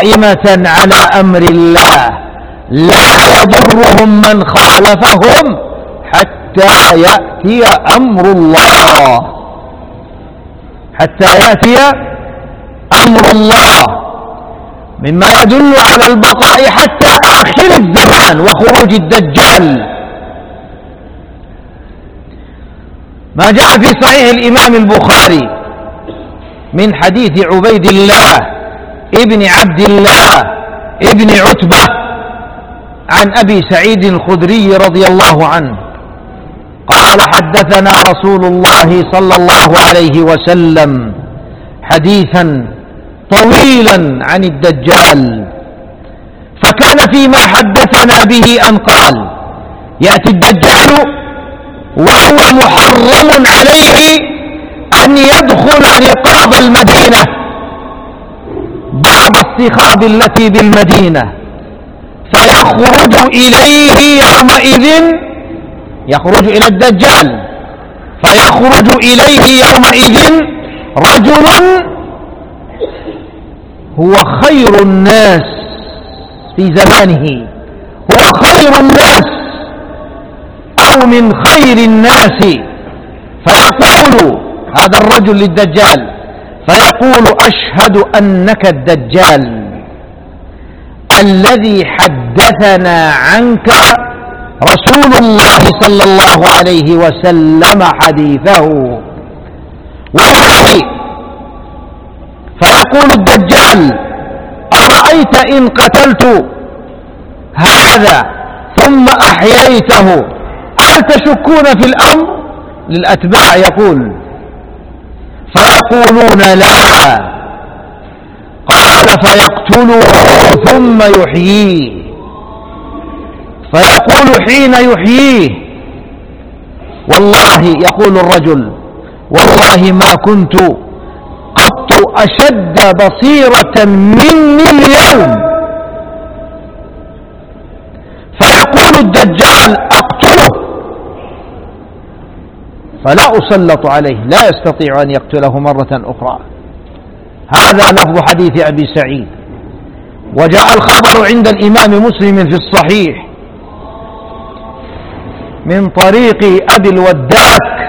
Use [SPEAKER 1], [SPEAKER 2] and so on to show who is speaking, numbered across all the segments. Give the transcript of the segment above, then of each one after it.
[SPEAKER 1] قائمة على أمر الله لا يضرهم من خالفهم حتى يأتي أمر الله، حتى يأتي أمر الله، مما يدل على البقاء حتى آخر الزمان وخروج الدجال. ما جاء في صحيح الإمام البخاري من حديث عبيد الله ابن عبد الله ابن عتبة عن أبي سعيد الخدري رضي الله عنه قال: حدثنا رسول الله صلى الله عليه وسلم حديثا طويلا عن الدجال، فكان فيما حدثنا به أن قال: يأتي الدجال وهو محرم عليه أن يدخل رقاب المدينة بعض الصخاب التي بالمدينة، فيخرج إليه يومئذ، يخرج إلى الدجال فيخرج إليه يومئذ رجل هو خير الناس في زمانه، هو خير الناس أو من خير الناس، فيقول هذا الرجل للدجال، فيقول: أشهد أنك الدجال الذي حدثنا عنك رسول الله صلى الله عليه وسلم حديثه. فيقول الدجال: أرأيت إن قتلت هذا ثم أحييته هل تشكون في الأمر؟ للأتباع يقول، فيقولون: لا. قال: فيقتله ثم يحييه، فيقول حين يحييه: والله، يقول الرجل، والله ما كنت قط أشد بصيرة مني اليوم. فيقول الدجال: أقتله، فلا أسلط عليه، لا يستطيع أن يقتله مرة أخرى. هذا لفظ حديث أبي سعيد. وجاء الخبر عند الإمام مسلم في الصحيح من طريق أبي الوداك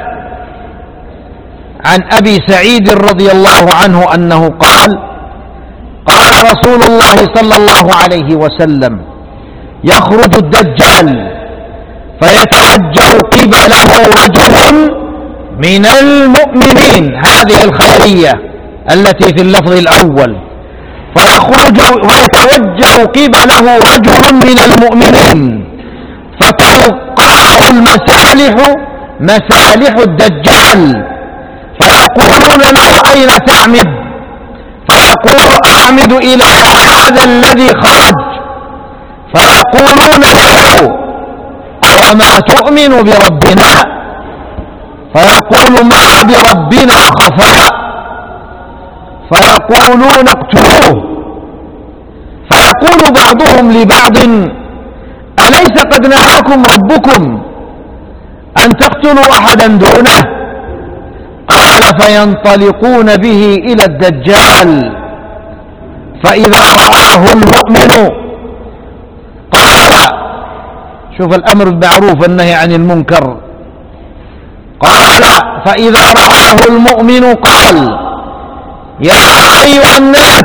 [SPEAKER 1] عن أبي سعيد رضي الله عنه أنه قال: قال رسول الله صلى الله عليه وسلم: يخرج الدجال فيتوجه قبله رجل من المؤمنين، هذه الخبرية التي في اللفظ الأول، فيخرج ويتوجه قبله رجل من المؤمنين، فتلقاه المسالح، مسالح الدجال، فيقولون له: أين تعمد؟ فيقول: أعمد إلى هذا الذي خرج. فيقولون له: أوما تؤمن بربنا؟ فيقول: ما بربنا خفاء. فيقولون: اقتلوه. فيقول بعضهم لبعض: أليس قد نهاكم ربكم أن تقتلوا أحدا دونه؟ قال: فينطلقون به إلى الدجال، فإذا رآه المؤمن قال: شوف الأمر بالمعروف والنهي عن المنكر، قال: فإذا رآه المؤمن قال: يا أيها الناس،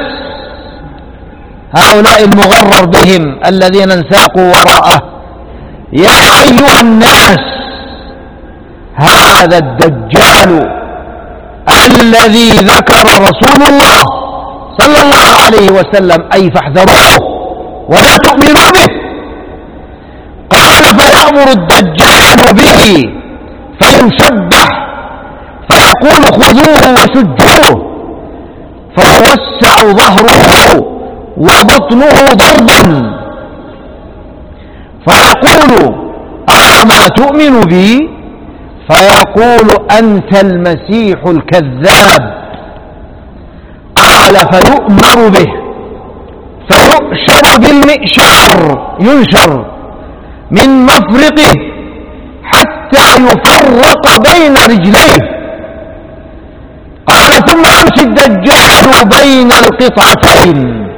[SPEAKER 1] هؤلاء المغرر بهم الذين انساقوا وراءه، يا أيها الناس، هذا الدجال الذي ذكر رسول الله صلى الله عليه وسلم، أي فاحذروه ولا تؤمنوا به. قال: فيأمر الدجال به فيشبح، فيقول: خذوه وشجوه، فيوسع ظهره وبطنه ضربا، فيقول: أما تؤمن بي؟ فيقول: أنت المسيح الكذاب. قال: فيؤمر به فيؤشر بالمئشار، ينشر من مفرقه حتى يفرق بين رجليه. قال: ثم يمشي الدجال بين القطعتين،